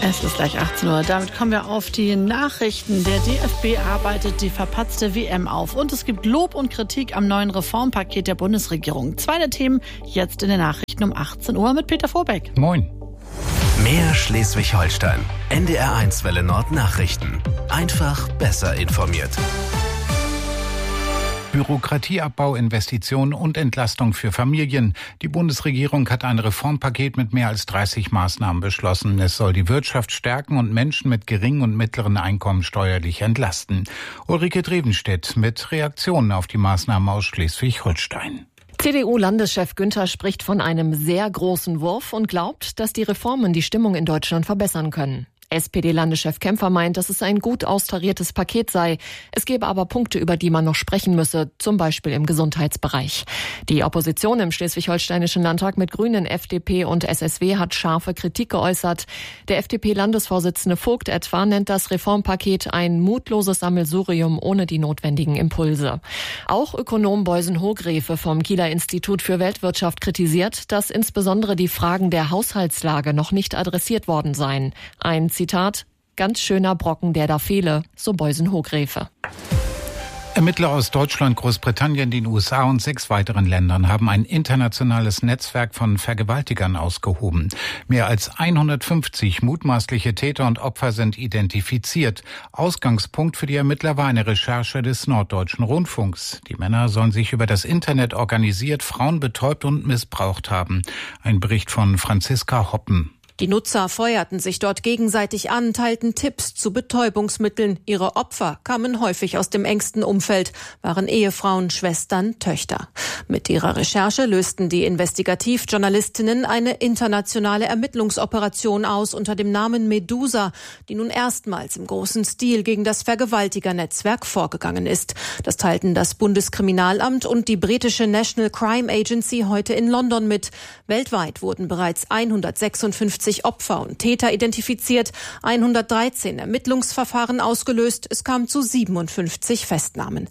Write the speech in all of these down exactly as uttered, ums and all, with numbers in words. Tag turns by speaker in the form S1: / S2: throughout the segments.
S1: Es ist gleich achtzehn Uhr. Damit kommen wir auf die Nachrichten. Der D F B arbeitet die verpatzte W M auf. Und es gibt Lob und Kritik am neuen Reformpaket der Bundesregierung. Zwei der Themen jetzt in den Nachrichten um achtzehn Uhr mit Peter Vorbeck.
S2: Moin.
S3: Mehr Schleswig-Holstein. N D R eins Welle Nord Nachrichten. Einfach besser informiert.
S2: Bürokratieabbau, Investitionen und Entlastung für Familien. Die Bundesregierung hat ein Reformpaket mit mehr als dreißig Maßnahmen beschlossen. Es soll die Wirtschaft stärken und Menschen mit geringen und mittleren Einkommen steuerlich entlasten. Ulrike Drevenstedt mit Reaktionen auf die Maßnahmen aus Schleswig-Holstein.
S4: C D U-Landeschef Günther spricht von einem sehr großen Wurf und glaubt, dass die Reformen die Stimmung in Deutschland verbessern können. S P D-Landeschef Kämpfer meint, dass es ein gut austariertes Paket sei. Es gebe aber Punkte, über die man noch sprechen müsse, zum Beispiel im Gesundheitsbereich. Die Opposition im schleswig-holsteinischen Landtag mit Grünen, F D P und S S W hat scharfe Kritik geäußert. Der F D P-Landesvorsitzende Vogt etwa nennt das Reformpaket ein mutloses Sammelsurium ohne die notwendigen Impulse. Auch Ökonom Boysen Hogrefe vom Kieler Institut für Weltwirtschaft kritisiert, dass insbesondere die Fragen der Haushaltslage noch nicht adressiert worden seien. Ein Zitat, ganz schöner Brocken, der da fehle, so Boysen Hogrefe.
S2: Ermittler aus Deutschland, Großbritannien, den U S A und sechs weiteren Ländern haben ein internationales Netzwerk von Vergewaltigern ausgehoben. Mehr als hundertfünfzig mutmaßliche Täter und Opfer sind identifiziert. Ausgangspunkt für die Ermittler war eine Recherche des Norddeutschen Rundfunks. Die Männer sollen sich über das Internet organisiert, Frauen betäubt und missbraucht haben. Ein Bericht von Franziska Hoppen.
S5: Die Nutzer feuerten sich dort gegenseitig an, teilten Tipps zu Betäubungsmitteln. Ihre Opfer kamen häufig aus dem engsten Umfeld, waren Ehefrauen, Schwestern, Töchter. Mit ihrer Recherche lösten die Investigativjournalistinnen eine internationale Ermittlungsoperation aus unter dem Namen Medusa, die nun erstmals im großen Stil gegen das Vergewaltigernetzwerk vorgegangen ist. Das teilten das Bundeskriminalamt und die britische National Crime Agency heute in London mit. Weltweit wurden bereits hundertsechsundfünfzig Opfer und Täter identifiziert, hundertdreizehn Ermittlungsverfahren ausgelöst, es kam zu siebenundfünfzig Festnahmen.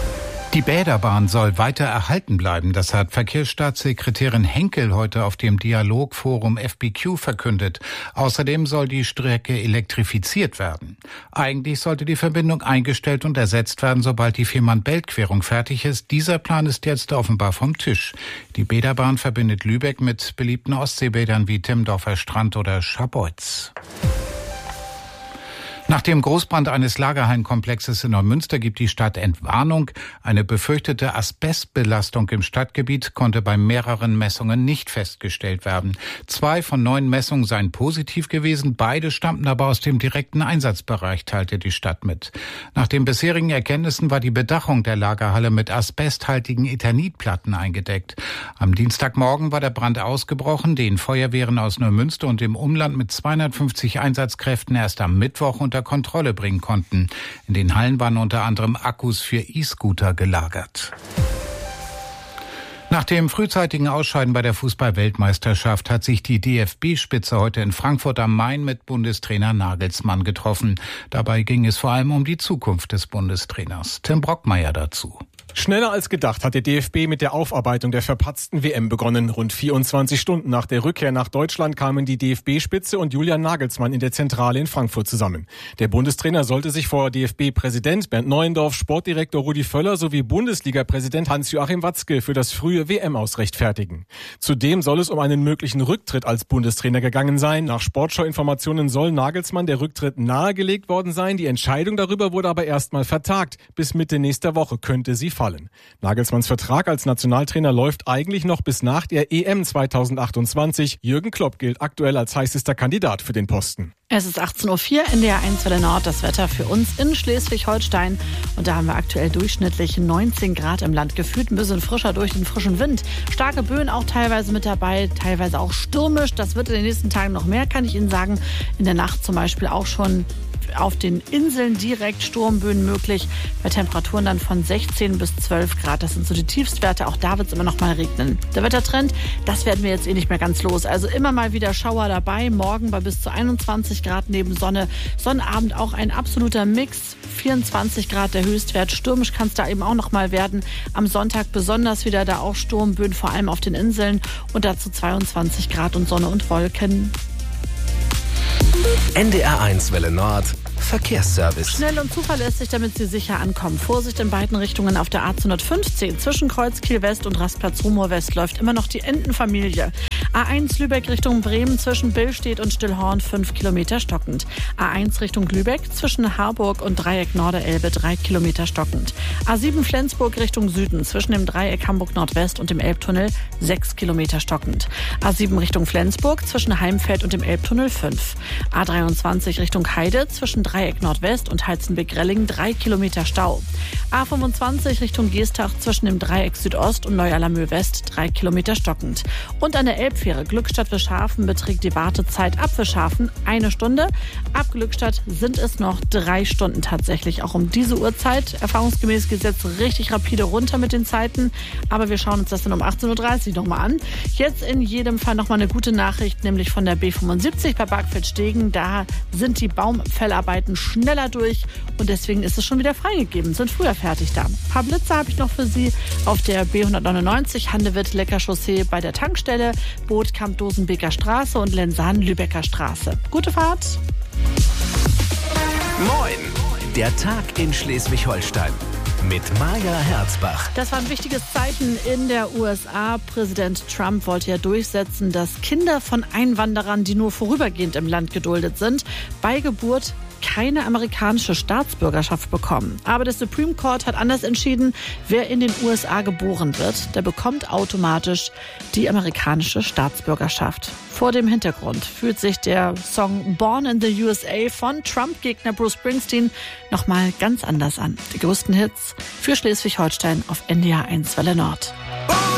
S2: Die Bäderbahn soll weiter erhalten bleiben. Das hat Verkehrsstaatssekretärin Henkel heute auf dem Dialogforum F B Q verkündet. Außerdem soll die Strecke elektrifiziert werden. Eigentlich sollte die Verbindung eingestellt und ersetzt werden, sobald die Fehmarn-Belt-Querung fertig ist. Dieser Plan ist jetzt offenbar vom Tisch. Die Bäderbahn verbindet Lübeck mit beliebten Ostseebädern wie Timmendorfer Strand oder Scharbeutz. Nach dem Großbrand eines Lagerhallenkomplexes in Neumünster gibt die Stadt Entwarnung. Eine befürchtete Asbestbelastung im Stadtgebiet konnte bei mehreren Messungen nicht festgestellt werden. Zwei von neun Messungen seien positiv gewesen, beide stammten aber aus dem direkten Einsatzbereich, teilte die Stadt mit. Nach den bisherigen Erkenntnissen war die Bedachung der Lagerhalle mit asbesthaltigen Eternitplatten eingedeckt. Am Dienstagmorgen war der Brand ausgebrochen, den Feuerwehren aus Neumünster und dem Umland mit zweihundertfünfzig Einsatzkräften erst am Mittwoch unter Kontrolle bringen konnten. In den Hallen waren unter anderem Akkus für E-Scooter gelagert. Nach dem frühzeitigen Ausscheiden bei der Fußball-Weltmeisterschaft hat sich die D F B-Spitze heute in Frankfurt am Main mit Bundestrainer Nagelsmann getroffen. Dabei ging es vor allem um die Zukunft des Bundestrainers. Tim Brockmeier dazu.
S6: Schneller als gedacht hat der D F B mit der Aufarbeitung der verpatzten W M begonnen. Rund vierundzwanzig Stunden nach der Rückkehr nach Deutschland kamen die D F B-Spitze und Julian Nagelsmann in der Zentrale in Frankfurt zusammen. Der Bundestrainer sollte sich vor D F B-Präsident Bernd Neuendorf, Sportdirektor Rudi Völler sowie Bundesliga-Präsident Hans-Joachim Watzke für das frühe W M-Aus rechtfertigen. Zudem soll es um einen möglichen Rücktritt als Bundestrainer gegangen sein. Nach Sportschau-Informationen soll Nagelsmann der Rücktritt nahegelegt worden sein. Die Entscheidung darüber wurde aber erstmal vertagt. Bis Mitte nächster Woche könnte sie fallen. Nagelsmanns Vertrag als Nationaltrainer läuft eigentlich noch bis nach der E M zweitausendachtundzwanzig. Jürgen Klopp gilt aktuell als heißester Kandidat für den Posten.
S1: Es ist achtzehn Uhr vier in der eins Welle Nord, das Wetter für uns in Schleswig-Holstein. Und da haben wir aktuell durchschnittlich neunzehn Grad im Land, gefühlt ein bisschen frischer durch den frischen Wind. Starke Böen auch teilweise mit dabei, teilweise auch stürmisch. Das wird in den nächsten Tagen noch mehr, kann ich Ihnen sagen. In der Nacht zum Beispiel auch schon auf den Inseln direkt Sturmböen möglich, bei Temperaturen dann von sechzehn bis zwölf Grad. Das sind so die Tiefstwerte, auch da wird es immer noch mal regnen. Der Wettertrend, das werden wir jetzt eh nicht mehr ganz los. Also immer mal wieder Schauer dabei, morgen bei bis zu einundzwanzig Grad neben Sonne. Sonnabend auch ein absoluter Mix, vierundzwanzig Grad der Höchstwert. Stürmisch kann es da eben auch noch mal werden. Am Sonntag besonders wieder da auch Sturmböen, vor allem auf den Inseln und dazu zweiundzwanzig Grad und Sonne und Wolken.
S3: N D R eins Welle Nord Verkehrsservice.
S1: Schnell und zuverlässig, damit Sie sicher ankommen. Vorsicht in beiden Richtungen auf der A zweihundertfünfzehn. Zwischen Kreuzkiel West und Rastplatz-Rumohr West läuft immer noch die Entenfamilie. A eins Lübeck Richtung Bremen zwischen Billstedt und Stillhorn fünf Kilometer stockend. A eins Richtung Lübeck zwischen Harburg und Dreieck Norderelbe drei Kilometer stockend. A sieben Flensburg Richtung Süden zwischen dem Dreieck Hamburg Nordwest und dem Elbtunnel sechs Kilometer stockend. A sieben Richtung Flensburg zwischen Heimfeld und dem Elbtunnel fünf. A dreiundzwanzig Richtung Heide zwischen Dreieck Nordwest und Heizenbeck-Relling drei Kilometer Stau. A fünfundzwanzig Richtung Geestach zwischen dem Dreieck Südost und Neu-Alamö West drei Kilometer stockend. Und an der Elbfähre Glückstadt-Wischhafen beträgt die Wartezeit ab Wischhafen eine Stunde. Ab Glückstadt sind es noch drei Stunden tatsächlich. Auch um diese Uhrzeit. Erfahrungsgemäß geht es jetzt richtig rapide runter mit den Zeiten. Aber wir schauen uns das dann um achtzehn Uhr dreißig nochmal an. Jetzt in jedem Fall nochmal eine gute Nachricht, nämlich von der B fünfundsiebzig bei Barkfeld-Stegen. Da sind die Baumfellarbeiten schneller durch und deswegen ist es schon wieder freigegeben. Sind früher fertig da. Ein paar Blitze habe ich noch für Sie auf der B hundertneunundneunzig Handewitt-Lecker-Chaussee bei der Tankstelle, Bootkamp-Dosenbeker Straße und Lensan-Lübecker Straße. Gute Fahrt!
S3: Moin! Der Tag in Schleswig-Holstein. Mit Maja Herzbach.
S1: Das war ein wichtiges Zeichen in der U S A. Präsident Trump wollte ja durchsetzen, dass Kinder von Einwanderern, die nur vorübergehend im Land geduldet sind, bei Geburt keine amerikanische Staatsbürgerschaft bekommen. Aber der Supreme Court hat anders entschieden. Wer in den U S A geboren wird, der bekommt automatisch die amerikanische Staatsbürgerschaft. Vor dem Hintergrund fühlt sich der Song Born in the U S A von Trump-Gegner Bruce Springsteen nochmal ganz anders an. Die größten Hits für Schleswig-Holstein auf N D R eins Welle Nord.